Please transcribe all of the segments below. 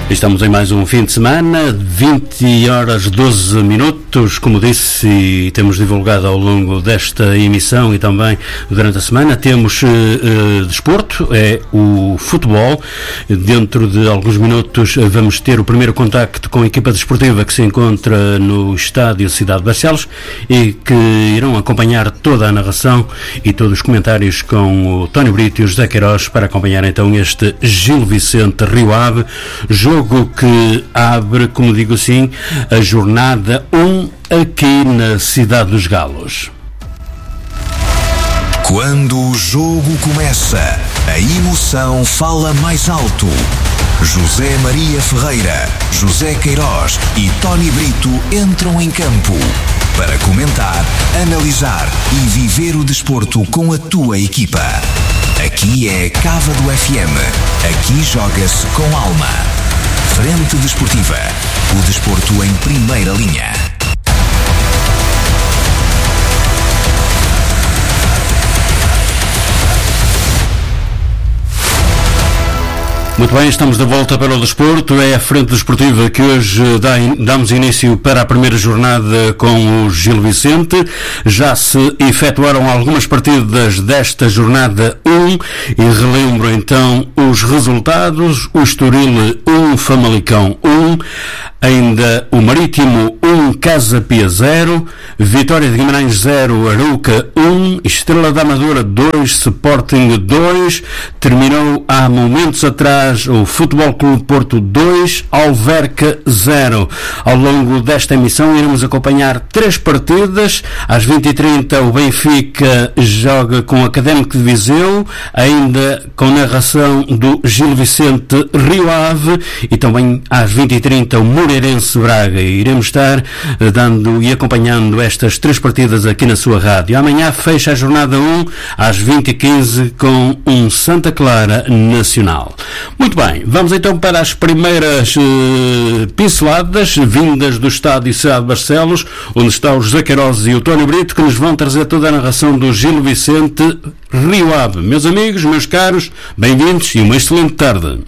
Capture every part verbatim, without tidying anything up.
Estamos em mais um fim de semana, vinte horas doze minutos, como disse, e temos divulgado ao longo desta emissão e também durante a semana. Temos uh, uh, desporto, é o futebol. Dentro de alguns minutos vamos ter o primeiro contacto com a equipa desportiva que se encontra no estádio Cidade de Barcelos e que irão acompanhar toda a narração e todos os comentários com o Tony Brito e o José Queiroz para acompanhar então este Gil Vicente Rio Ave, jogo que abre, como digo assim, a jornada um aqui na Cidade dos Galos. Quando o jogo começa, a emoção fala mais alto. José Maria Ferreira, José Queiroz e Tony Brito entram em campo para comentar, analisar e viver o desporto com a tua equipa. Aqui é Cava do F M. Aqui joga-se com alma. Frente Desportiva. O desporto em primeira linha. Muito bem, estamos de volta para o desporto. É a Frente Desportiva que hoje dá, damos início para a primeira jornada com o Gil Vicente. Já se efetuaram algumas partidas desta jornada um e relembro então os resultados. O Estoril um, Famalicão um, ainda o Marítimo um, Casa Pia zero, Vitória de Guimarães zero, Arouca um, Estrela da Amadora dois, Sporting dois, terminou há momentos atrás o Futebol Clube Porto dois, Alverca zero. Ao longo desta emissão iremos acompanhar três partidas. Às vinte e trinta o Benfica joga com o Académico de Viseu, ainda com narração do Gil Vicente Rio Ave, e também às vinte e trinta o Moreirense Braga. Iremos estar dando e acompanhando estas três partidas aqui na sua rádio. Amanhã fecha a jornada um às vinte e quinze com um Santa Clara Nacional. Muito bem, vamos então para as primeiras uh, pinceladas vindas do estádio Cidade de Barcelos, onde está o José Queiroz e o Tony Brito, que nos vão trazer toda a narração do Gil Vicente Rio Ave. Meus amigos, meus caros, bem-vindos e uma excelente tarde.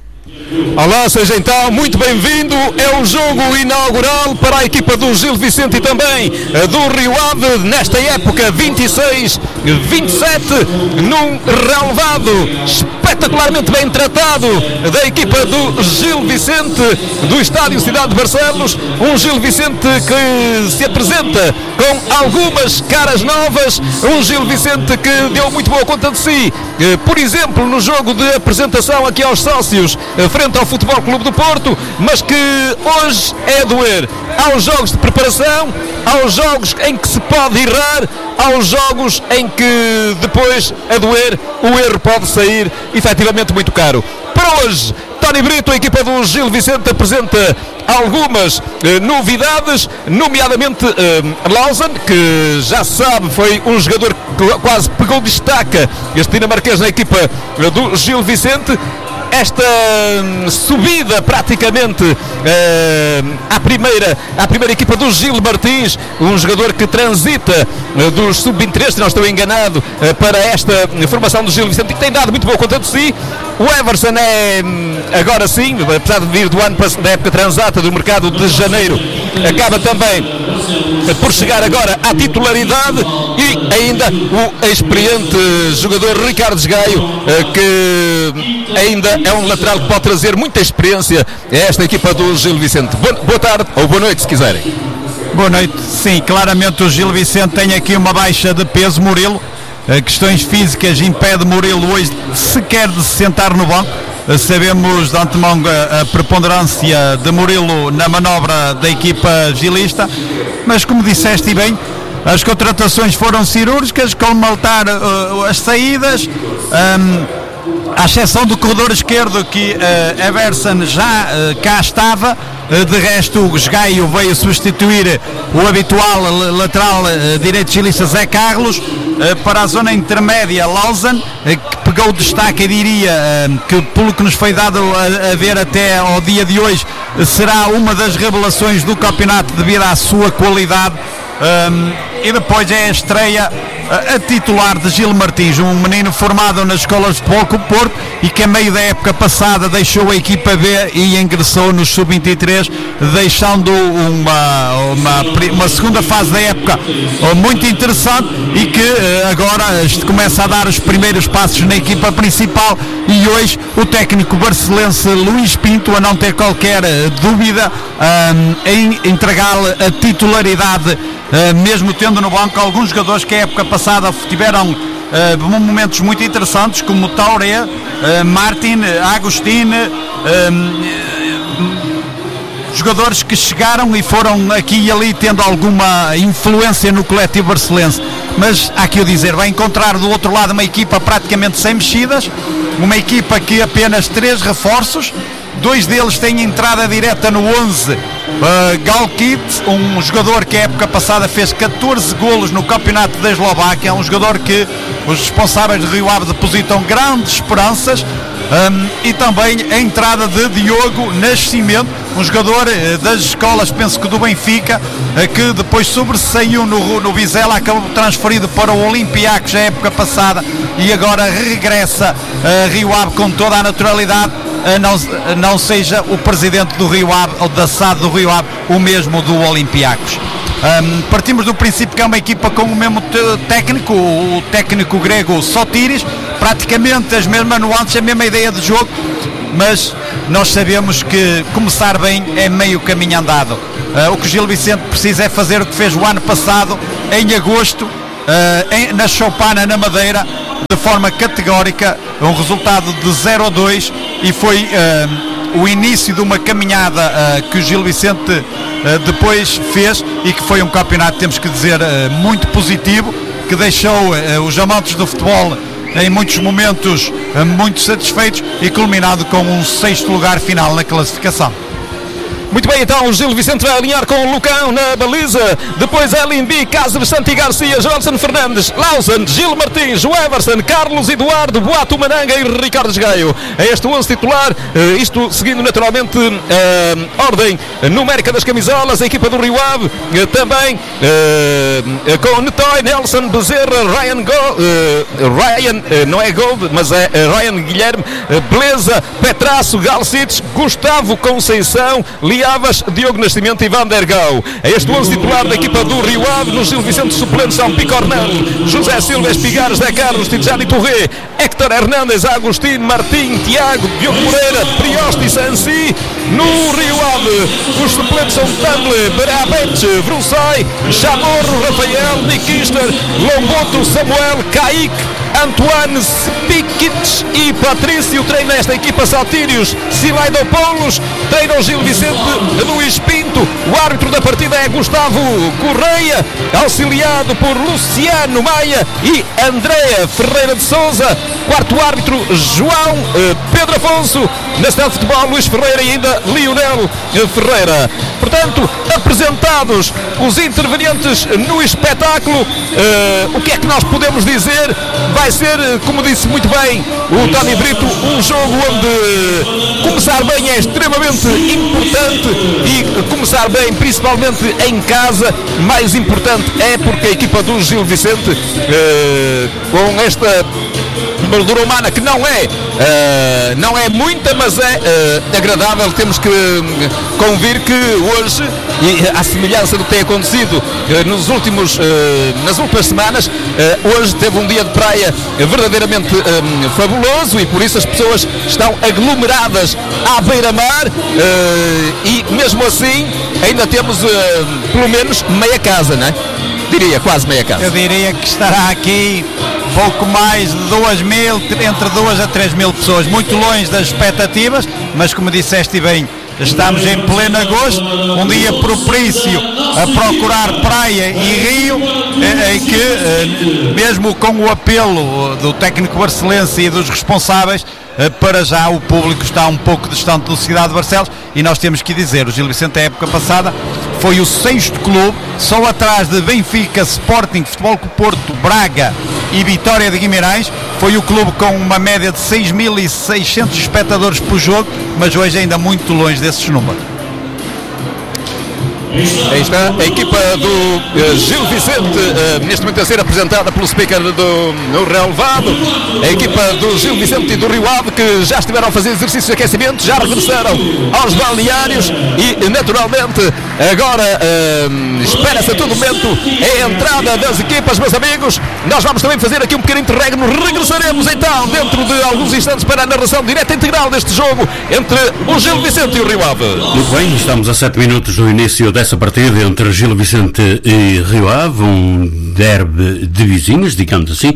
Olá, seja então muito bem-vindo. É o jogo inaugural para a equipa do Gil Vicente e também do Rio Ave nesta época vinte e seis vinte e sete, num relevado espetacularmente bem tratado da equipa do Gil Vicente do estádio Cidade de Barcelos. Um Gil Vicente que se apresenta com algumas caras novas, um Gil Vicente que deu muito boa conta de si, por exemplo no jogo de apresentação aqui aos sócios frente ao Futebol Clube do Porto, mas que hoje é doer. Aos jogos de preparação, aos jogos em que se pode errar, aos jogos em que depois a doer o erro pode sair efetivamente muito caro. Para hoje, Tony Brito, a equipa do Gil Vicente apresenta algumas eh, novidades, nomeadamente eh, Lausann, que já se sabe foi um jogador que quase pegou destaca este dinamarquês na equipa eh, do Gil Vicente. Esta hum, subida praticamente uh, à, primeira, à primeira equipa do Gil Martins, um jogador que transita uh, dos sub vinte e três, se não estou enganado, uh, para esta formação do Gil Vicente, que tem dado muito boa conta de si. O Everson é, hum, agora sim, apesar de vir do ano da época transata do mercado de janeiro, acaba também uh, por chegar agora à titularidade, e ainda o experiente jogador Ricardo Gaio, uh, que ainda é um lateral que pode trazer muita experiência a esta equipa do Gil Vicente. Boa, boa tarde, ou boa noite, se quiserem. Boa noite. Sim, claramente o Gil Vicente tem aqui uma baixa de peso. Murilo, questões físicas impede Murilo hoje sequer de se sentar no banco. Sabemos de antemão a preponderância de Murilo na manobra da equipa gilista, mas como disseste bem, as contratações foram cirúrgicas, com maltar uh, as saídas, um, à exceção do corredor esquerdo, que uh, Everson já uh, cá estava. Uh, de resto, o Gaio veio substituir o habitual lateral uh, direito gilista Zé Carlos. Uh, para a zona intermédia, Lausann, uh, que pegou destaque, eu diria, uh, que pelo que nos foi dado a, a ver até ao dia de hoje, uh, será uma das revelações do campeonato devido à sua qualidade. Um, e depois é a estreia a, a titular de Gil Martins, um menino formado nas escolas de futebol Clube Porto e que a meio da época passada deixou a equipa B e ingressou no sub vinte e três, deixando uma, uma, uma segunda fase da época muito interessante e que agora começa a dar os primeiros passos na equipa principal. E hoje o técnico barcelense Luís Pinto, a não ter qualquer dúvida um, em entregá-lhe a titularidade, uh, mesmo tendo no banco alguns jogadores que a época passada tiveram uh, momentos muito interessantes, como Tauré, uh, Martin, Agostinho, um, jogadores que chegaram e foram aqui e ali tendo alguma influência no coletivo barcelense. Mas há que o dizer, vai encontrar do outro lado uma equipa praticamente sem mexidas, uma equipa que apenas três reforços, dois deles têm entrada direta no onze. Uh, Galkit, um jogador que a época passada fez catorze golos no campeonato da Eslováquia, é um jogador que os responsáveis de Rio Ave depositam grandes esperanças. Um, e também a entrada de Diogo Nascimento, um jogador uh, das escolas, penso que do Benfica, uh, que depois sobressaiu no, no Vizela, acabou transferido para o Olympiacos na época passada e agora regressa a uh, Rio Ave com toda a naturalidade, uh, não, uh, não seja o presidente do Rio Ave ou da S A D do Rio Ave o mesmo do Olympiacos. Um, partimos do princípio que é uma equipa com o mesmo técnico, o técnico grego Sotiris, praticamente as mesmas nuances, a mesma ideia de jogo, mas nós sabemos que começar bem é meio caminho andado. Uh, o que o Gil Vicente precisa é fazer o que fez o ano passado, em agosto, uh, em, na Choupana, na Madeira, de forma categórica, um resultado de zero a dois, e foi uh, o início de uma caminhada uh, que o Gil Vicente uh, depois fez e que foi um campeonato, temos que dizer, uh, muito positivo, que deixou uh, os amantes do futebol em muitos momentos uh, muito satisfeitos e culminado com um sexto lugar final na classificação. Muito bem, então o Gil Vicente vai alinhar com o Lucão na baliza, depois Elimbi, Cáceres, Santi Garcia, Johnson Fernandes, Lausanne, Gil Martins, Everson, Carlos Eduardo, Boato Mananga e Ricardo Esgaio. É este o onze titular, isto seguindo naturalmente a ordem numérica das camisolas, a equipa do Rio Ave, também com Netoy, Nelson, Bezerra, Ryan Gold, Ryan, não é Gold, mas é Ryan Guilherme, Beleza, Petraço, Galcites, Gustavo Conceição, Liavas, Diogo Nascimento e Van der Gau. É este o onze titular da equipa do Rio Ave. No Gil Vicente suplentes são Picornel, José Silva, Espigares, Zé Carlos, Tijani Torré, Héctor Hernández, Agostinho, Martim, Tiago, Diogo Moreira, Prioste e Sansi. No Rio Ave os suplentes são Tamle, Berabete, Vrusai, Chamorro, Rafael, Nikister, Lomboto, Samuel, Kaique, Antoine, Spikic e Patrício. Treina esta equipa Saltírios, Silaidopoulos. Treina o Gil Vicente, Luís Pinto. O árbitro da partida é Gustavo Correia, auxiliado por Luciano Maia e Andréa Ferreira de Souza. Quarto árbitro, João eh, Pedro Afonso. Na cidade de futebol, Luís Ferreira e ainda Lionel Ferreira. Portanto, apresentados os intervenientes no espetáculo, eh, o que é que nós podemos dizer? Vai ser, como disse muito bem o Tony Brito, um jogo onde começar bem é extremamente importante e começar bem, principalmente em casa, mais importante é porque a equipa do Gil Vicente, eh, com esta moldura humana que não é, uh, não é muita, mas é uh, agradável, temos que convir que hoje, e à semelhança do que tem acontecido uh, nos últimos, uh, nas últimas semanas, uh, hoje teve um dia de praia verdadeiramente um, fabuloso e por isso as pessoas estão aglomeradas à beira-mar uh, e mesmo assim ainda temos uh, pelo menos meia casa, não é? Diria, quase meia casa. Eu diria que estará aqui pouco mais de duas mil, entre duas a três mil pessoas, muito longe das expectativas, mas como disseste bem, estamos em pleno agosto, um dia propício a procurar praia e rio, em que, mesmo com o apelo do técnico barcelense e dos responsáveis, para já o público está um pouco distante do Cidade de Barcelos e nós temos que dizer, o Gil Vicente, a época passada, foi o sexto clube, só atrás de Benfica, Sporting, Futebol Clube Porto, Braga e Vitória de Guimarães. Foi o clube com uma média de seis mil e seiscentos espectadores por jogo, mas hoje ainda muito longe desses números. Aí está a equipa do uh, Gil Vicente, uh, neste momento a ser apresentada pelo speaker do, do relevado. A equipa do Gil Vicente e do Rio Ave, que já estiveram a fazer exercícios de aquecimento, já regressaram aos balneários e, naturalmente, agora uh, espera-se a todo momento a entrada das equipas, meus amigos. Nós vamos também fazer aqui um pequeno interregno. Regressaremos então dentro de alguns instantes para a narração direta integral deste jogo entre o Gil Vicente e o Rio Ave. Muito bem, estamos a sete minutos do início dessa partida entre Gil Vicente e Rio Ave, um derby de vizinhos, digamos assim.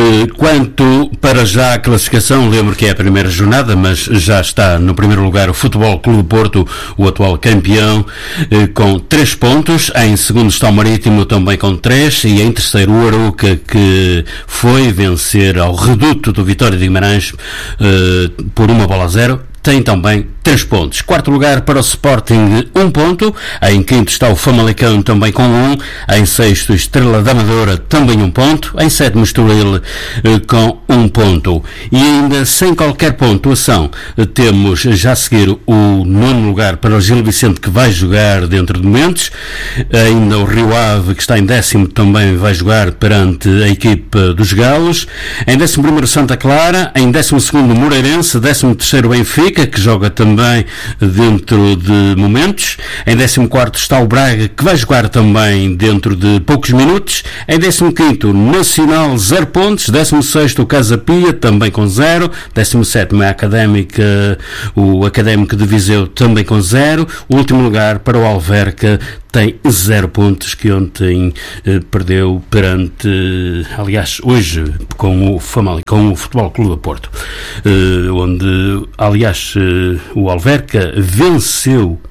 Quanto para já a classificação, lembro que é a primeira jornada, mas já está no primeiro lugar o Futebol Clube Porto, o atual campeão, com três pontos. Em segundo está o Marítimo, também com três, e em terceiro o Arouca, que foi vencer ao reduto do Vitória de Guimarães uh, por uma bola a zero, tem também três pontos. Quarto lugar para o Sporting, um ponto. Em quinto está o Famalicão, também com um. Em sexto, Estrela da Amadora, também um ponto. Em sétimo, Estoril, eh, com um ponto. E ainda sem qualquer pontuação, eh, temos já a seguir o nono lugar para o Gil Vicente, que vai jogar dentro de momentos. Ainda o Rio Ave, que está em décimo, também vai jogar perante a equipa dos Galos. Em décimo primeiro, Santa Clara. Em décimo segundo, Moreirense. Décimo terceiro, Benfica, que joga também dentro de momentos. Em décimo quarto está o Braga, que vai jogar também dentro de poucos minutos. Em décimo quinto, Nacional, zero pontos. décimo sexto, o Casa Pia, também com zero. décimo sétimo, a Académica, o Académico de Viseu, também com zero. O último lugar para o Alverca tem zero pontos, que ontem eh, perdeu perante, eh, aliás, hoje com o Famalicão, com o Futebol Clube do Porto, eh, onde, aliás, eh, o Alverca venceu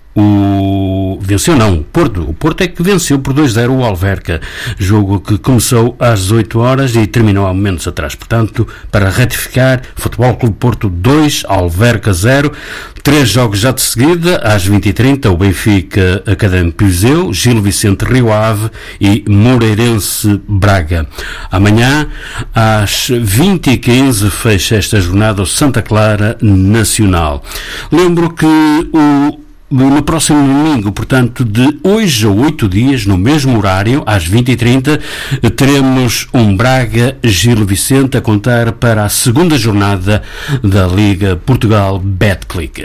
o... venceu não, o Porto, o Porto é que venceu por dois a zero o Alverca, jogo que começou às oito horas e terminou há momentos atrás. Portanto, para ratificar, Futebol Clube Porto dois, Alverca zero. Três jogos já de seguida, às vinte e trinta, o Benfica Académico Viseu, Gil Vicente Rio Ave e Moreirense Braga. Amanhã, às vinte e quinze, fecha esta jornada o Santa Clara Nacional. Lembro que o no próximo domingo, portanto, de hoje a oito dias, no mesmo horário, às vinte e trinta, teremos um Braga-Gil Vicente a contar para a segunda jornada da Liga Portugal Betclic.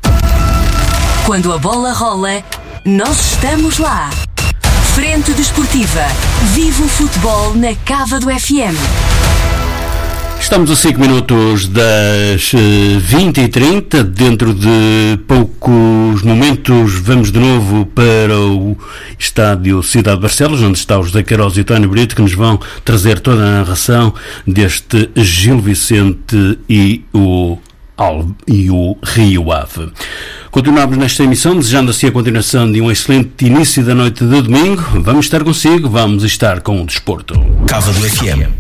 Quando a bola rola, nós estamos lá. Frente Desportiva. Viva o futebol na Cava do F M. Estamos a cinco minutos das vinte e trinta. Dentro de poucos momentos vamos de novo para o estádio Cidade de Barcelos, onde está o José Queiroz e o Tony Brito, que nos vão trazer toda a narração deste Gil Vicente e o, e o Rio Ave. Continuamos nesta emissão, desejando assim a continuação de um excelente início da noite de domingo. Vamos estar consigo, vamos estar com o desporto. Cava do F M.